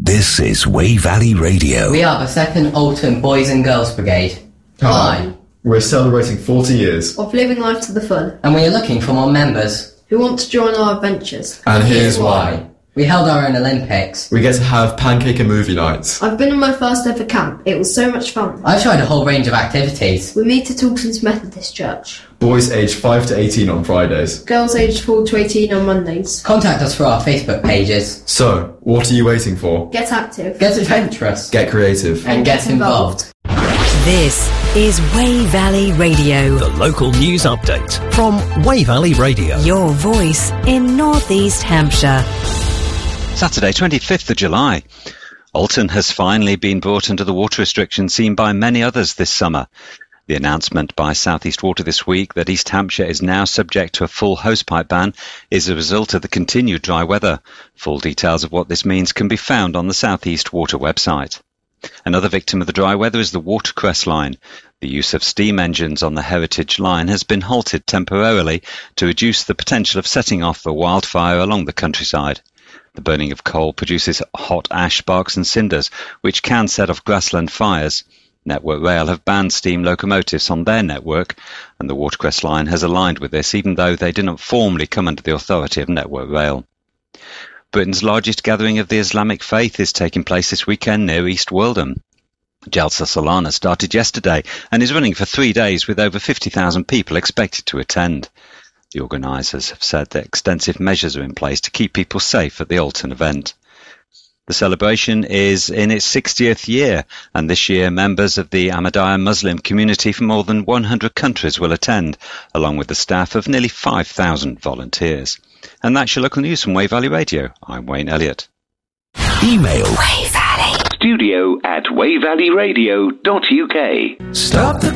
This is Wey Valley Radio. We are the 2nd Alton Boys and Girls Brigade. Hi. We're celebrating 40 years of living life to the full. And we are looking for more members who want to join our adventures. And here's why. We held our own Olympics. We get to have pancake and movie nights. I've been on my first ever camp. It was so much fun. I've tried a whole range of activities. We meet at Alton's Methodist Church. Boys aged 5 to 18 on Fridays. Girls aged 4 to 18 on Mondays. Contact us through our Facebook pages. So, what are you waiting for? Get active. Get adventurous. Get creative. And get involved. This is Wey Valley Radio. The local news update from Wey Valley Radio. Your voice in North East Hampshire. Saturday, 25th of July. Alton has finally been brought under the water restrictions seen by many others this summer. The announcement by South East Water this week that East Hampshire is now subject to a full hosepipe ban is a result of the continued dry weather. Full details of what this means can be found on the South East Water website. Another victim of the dry weather is the Watercress line. The use of steam engines on the Heritage line has been halted temporarily to reduce the potential of setting off a wildfire along the countryside. The burning of coal produces hot ash, sparks and cinders, which can set off grassland fires. Network Rail have banned steam locomotives on their network, and the Watercress line has aligned with this, even though they did not formally come under the authority of Network Rail. Britain's largest gathering of the Islamic faith is taking place this weekend near East Weldham. Jalsa Solana started yesterday and is running for 3 days with over 50,000 people expected to attend. The organisers have said that extensive measures are in place to keep people safe at the Alton event. The celebration is in its 60th year, and this year members of the Ahmadiyya Muslim community from more than 100 countries will attend, along with the staff of nearly 5,000 volunteers. And that's your local news from Wey Valley Radio. I'm Wayne Elliott. Email Wey Valley studio@wayvalleyradio.uk. Stop the